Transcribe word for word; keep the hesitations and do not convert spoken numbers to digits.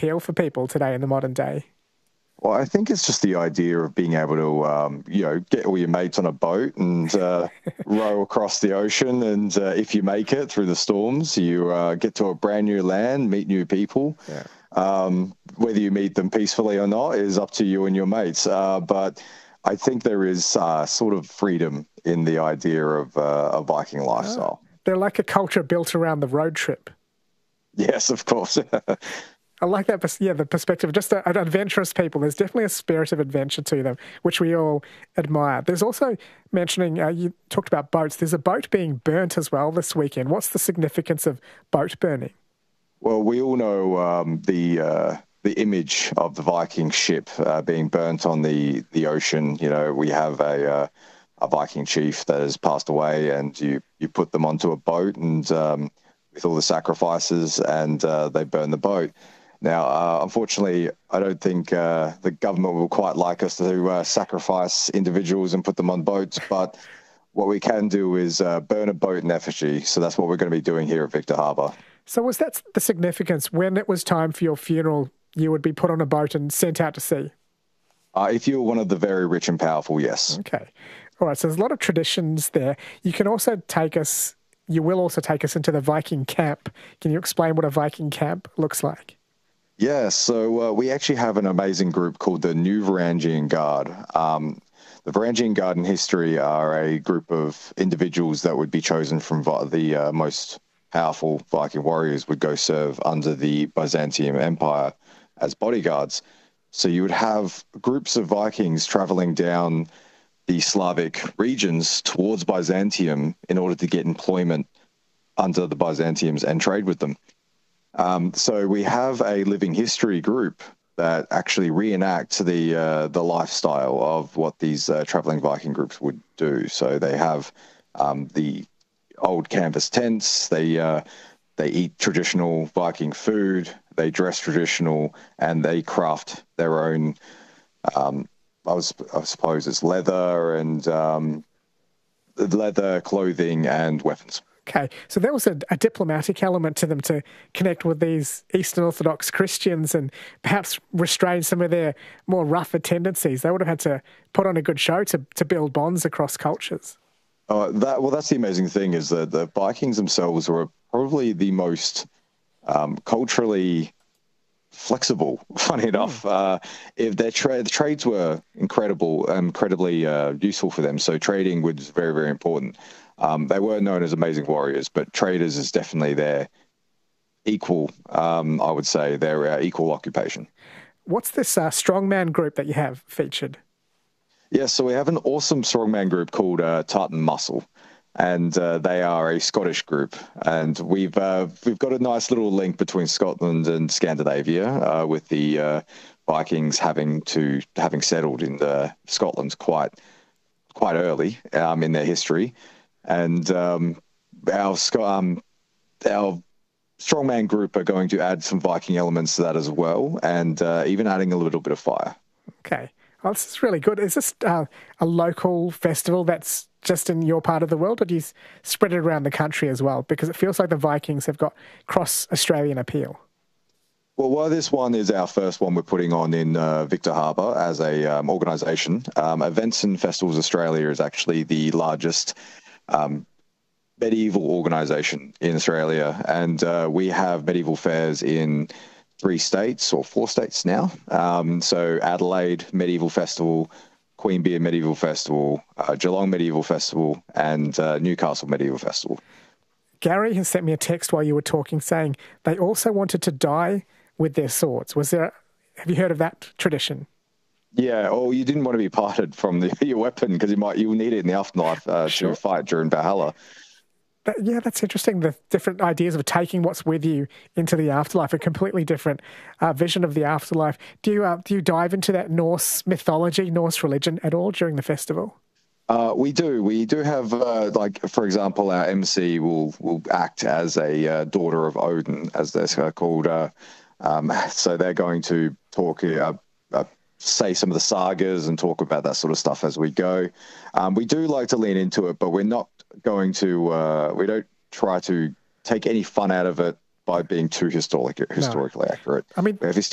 appeal for people today in the modern day? Well, I think it's just the idea of being able to, um, you know, get all your mates on a boat and uh, row across the ocean. And uh, if you make it through the storms, you uh, get to a brand new land, meet new people. Yeah. Um, whether you meet them peacefully or not is up to you and your mates. Uh, but I think there is uh, sort of freedom in the idea of uh, a Viking lifestyle. Oh, they're like a culture built around the road trip. Yes, of course. I like that, pers- yeah, the perspective. Just a, an adventurous people. There's definitely a spirit of adventure to them, which we all admire. There's also mentioning, uh, you talked about boats. There's a boat being burnt as well this weekend. What's the significance of boat burning? Well, we all know um, the uh, the image of the Viking ship uh, being burnt on the, the ocean. You know, we have a uh, a Viking chief that has passed away, and you, you put them onto a boat and um, with all the sacrifices, and uh, they burn the boat. Now, uh, unfortunately, I don't think uh, the government will quite like us to uh, sacrifice individuals and put them on boats, but what we can do is uh, burn a boat in effigy. So that's what we're going to be doing here at Victor Harbor. So was that the significance? When it was time for your funeral, you would be put on a boat and sent out to sea? Uh, if you're one of the very rich and powerful, yes. Okay. All right, so there's a lot of traditions there. You can also take us, you will also take us into the Viking camp. Can you explain what a Viking camp looks like? Yeah, so uh, we actually have an amazing group called the New Varangian Guard. Um, the Varangian Guard in history are a group of individuals that would be chosen from vi- the uh, most powerful Viking warriors would go serve under the Byzantium Empire as bodyguards. So you would have groups of Vikings traveling down the Slavic regions towards Byzantium in order to get employment under the Byzantiums and trade with them. Um, so we have a living history group that actually reenact the uh, the lifestyle of what these uh, traveling Viking groups would do. So they have um, the old canvas tents. They uh, they eat traditional Viking food. They dress traditional, and they craft their own. Um, I, was, I suppose it's leather and um, leather clothing and weapons. Okay, so there was a, a diplomatic element to them to connect with these Eastern Orthodox Christians and perhaps restrain some of their more rougher tendencies. They would have had to put on a good show to, to build bonds across cultures. Uh, that, well, that's the amazing thing is that the Vikings themselves were probably the most um, culturally flexible, funny enough. Uh, if their tra- the trades were incredible, incredibly uh, useful for them. So trading was very, very important. Um, they were known as amazing warriors, but traders is definitely their equal, um, I would say, their uh, equal occupation. What's this uh, strongman group that you have featured? Yeah, so we have an awesome strongman group called uh, Titan Muscle, and uh, they are a Scottish group. And we've uh, we've got a nice little link between Scotland and Scandinavia, uh, with the uh, Vikings having to having settled in the, Scotland quite quite early um, in their history. And um, our um, our strongman group are going to add some Viking elements to that as well, and uh, even adding a little bit of fire. Okay. Well, this is really good. Is this uh, a local festival that's just in your part of the world, or do you spread it around the country as well? Because it feels like the Vikings have got cross-Australian appeal. Well, while this one is our first one we're putting on in uh, Victor Harbor as a um, organisation, um, Events and Festivals Australia is actually the largest Um, medieval organisation in Australia, and uh, we have medieval fairs in three states or four states now. Um, so Adelaide Medieval Festival, Queanbeyan Medieval Festival, uh, Geelong Medieval Festival, and uh, Newcastle Medieval Festival. Gary has sent me a text while you were talking saying they also wanted to die with their swords. Was there? Have you heard of that tradition? Yeah, or you didn't want to be parted from the, your weapon because you might you'll need it in the afterlife uh, sure. to fight during Valhalla. But yeah, that's interesting. The different ideas of taking what's with you into the afterlife, a completely different uh, vision of the afterlife. Do you uh, do you dive into that Norse mythology, Norse religion at all during the festival? Uh, we do. We do have, uh, like, for example, our M C will will act as a uh, daughter of Odin, as they're called. Uh, um, so they're going to talk. Uh, uh, say some of the sagas and talk about that sort of stuff as we go. Um, we do like to lean into it, but we're not going to, uh, we don't try to take any fun out of it by being too historic, historically no. accurate. I mean, if